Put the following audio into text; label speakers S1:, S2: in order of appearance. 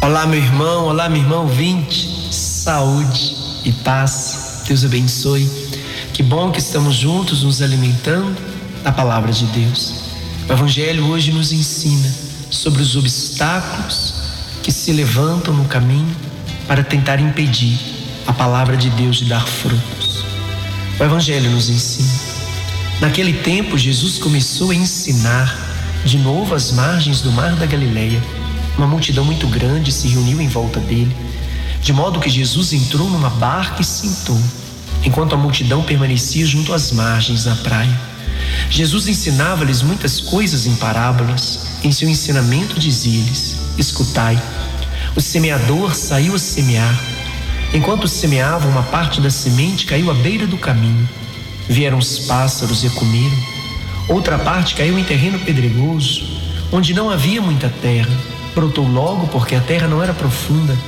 S1: Olá, meu irmão, olá, minha irmã ouvinte, saúde e paz, Deus abençoe. Que bom que estamos juntos nos alimentando da palavra de Deus. O Evangelho hoje nos ensina sobre os obstáculos que se levantam no caminho para tentar impedir a palavra de Deus de dar frutos. O Evangelho nos ensina. Naquele tempo, Jesus começou a ensinar de novo às margens do mar da Galileia. Uma multidão muito grande se reuniu em volta dele, de modo que Jesus entrou numa barca e sentou, enquanto a multidão permanecia junto às margens da praia. Jesus ensinava-lhes muitas coisas em parábolas. Em seu ensinamento dizia-lhes: escutai, o semeador saiu a semear. Enquanto semeava, uma parte da semente caiu à beira do caminho. Vieram os pássaros e a comeram. Outra parte caiu em terreno pedregoso, onde não havia muita terra. Brotou logo porque a terra não era profunda